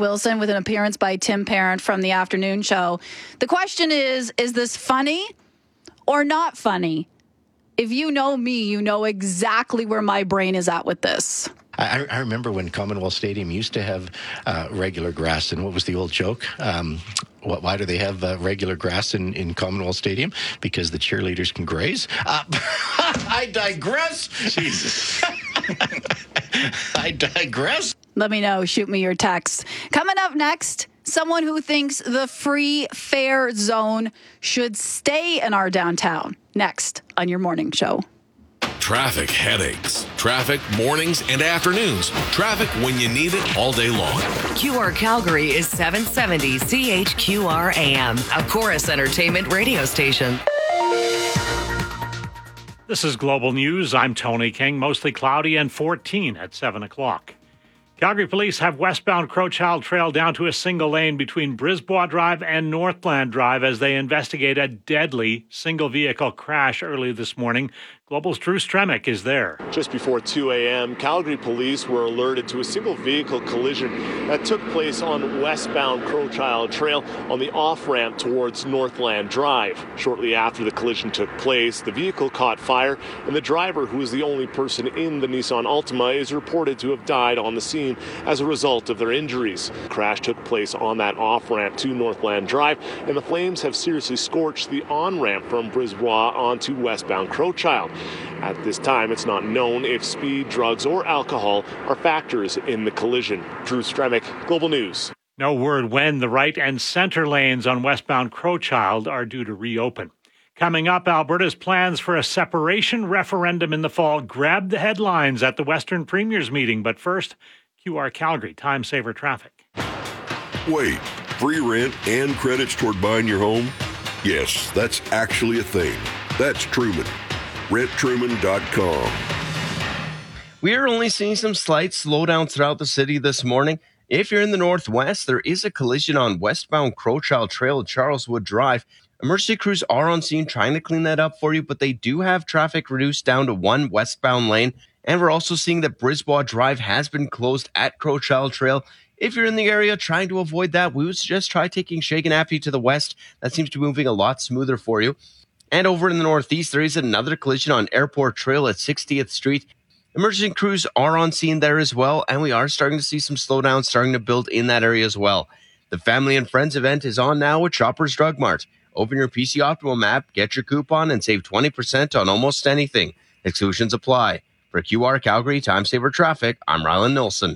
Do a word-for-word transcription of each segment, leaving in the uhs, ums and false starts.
Wilson with an appearance by Tim Parent from the afternoon show. The question is, is this funny or not funny? If you know me, you know exactly where my brain is at with this. I, I remember when Commonwealth Stadium used to have uh, regular grass, and what was the old joke? Um, what, why do they have uh, regular grass in, in Commonwealth Stadium? Because the cheerleaders can graze? Uh, I digress. Jesus. I digress. Let me know. Shoot me your text. Coming up next, someone who thinks the free fare zone should stay in our downtown. Next on your morning show. Traffic headaches. Traffic mornings and afternoons. Traffic when you need it all day long. Q R Calgary is seven seventy C H Q R A M, a Chorus Entertainment radio station. This is Global News. I'm Tony King. Mostly cloudy and fourteen at seven o'clock. Calgary police have westbound Crowchild Trail down to a single lane between Brisbois Drive and Northland Drive as they investigate a deadly single-vehicle crash early this morning. Global's Drew Stremick is there. Just before two a.m., Calgary police were alerted to a single-vehicle collision that took place on westbound Crowchild Trail on the off-ramp towards Northland Drive. Shortly after the collision took place, the vehicle caught fire, and the driver, who is the only person in the Nissan Altima, is reported to have died on the scene as a result of their injuries. The crash took place on that off-ramp to Northland Drive, and the flames have seriously scorched the on-ramp from Brisbois onto westbound Crowchild. At this time, it's not known if speed, drugs, or alcohol are factors in the collision. Drew Stremick, Global News. No word when the right and center lanes on westbound Crowchild are due to reopen. Coming up, Alberta's plans for a separation referendum in the fall grabbed the headlines at the Western Premiers meeting. But first, Q R Calgary Time Saver Traffic. Wait, free rent and credits toward buying your home? Yes, that's actually a thing. That's Truman. rent truman dot com. We are only seeing some slight slowdown throughout the city this morning. If you're in the northwest, there is a collision on westbound Crowchild Trail at Charleswood Drive. Emergency crews are on scene trying to clean that up for you, but they do have traffic reduced down to one westbound lane. And we're also seeing that Brisbois Drive has been closed at Crowchild Trail. If you're in the area trying to avoid that, we would suggest try taking Shakenappy to the west. That seems to be moving a lot smoother for you. And over in the northeast, there is another collision on Airport Trail at sixtieth Street. Emergency crews are on scene there as well, and we are starting to see some slowdown starting to build in that area as well. The Family and Friends event is on now at Shoppers Drug Mart. Open your P C Optimum app, get your coupon, and save twenty percent on almost anything. Exclusions apply. For Q R Calgary Time Saver Traffic, I'm Rylan Nilsson.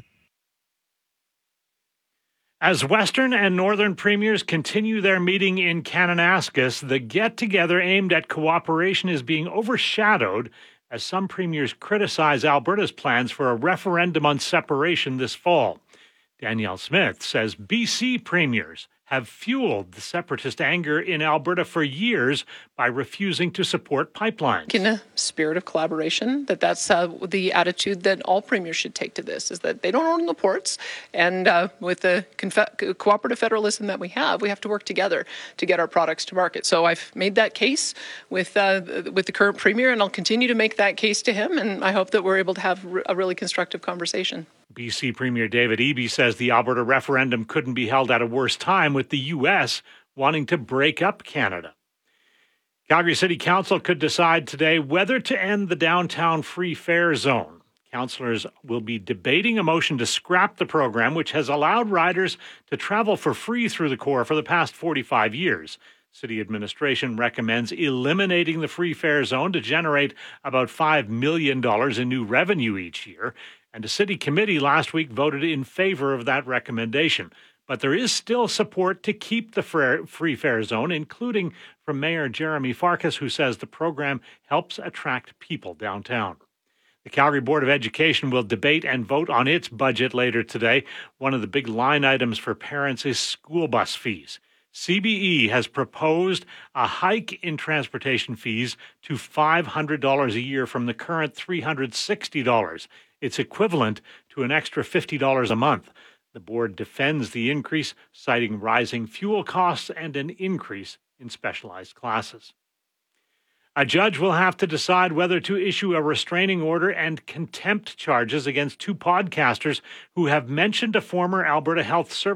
As Western and Northern Premiers continue their meeting in Kananaskis, the get-together aimed at cooperation is being overshadowed as some premiers criticize Alberta's plans for a referendum on separation this fall. Danielle Smith says B C premiers have fueled the separatist anger in Alberta for years by refusing to support pipelines. In a spirit of collaboration, that that's uh, the attitude that all premiers should take to this, is that they don't own the ports, and uh, with the confe- cooperative federalism that we have, we have to work together to get our products to market. So I've made that case with uh, with the current premier, and I'll continue to make that case to him, and I hope that we're able to have a really constructive conversation. B C Premier David Eby says the Alberta referendum couldn't be held at a worse time with the U S wanting to break up Canada. Calgary City Council could decide today whether to end the downtown free fare zone. Councillors will be debating a motion to scrap the program, which has allowed riders to travel for free through the core for the past forty-five years. City administration recommends eliminating the free fare zone to generate about five million dollars in new revenue each year. And a city committee last week voted in favor of that recommendation. But there is still support to keep the free fare zone, including from Mayor Jeremy Farkas, who says the program helps attract people downtown. The Calgary Board of Education will debate and vote on its budget later today. One of the big line items for parents is school bus fees. C B E has proposed a hike in transportation fees to five hundred dollars a year from the current three hundred sixty dollars. It's equivalent to an extra fifty dollars a month. The board defends the increase, citing rising fuel costs and an increase in specialized classes. A judge will have to decide whether to issue a restraining order and contempt charges against two podcasters who have mentioned a former Alberta Health Service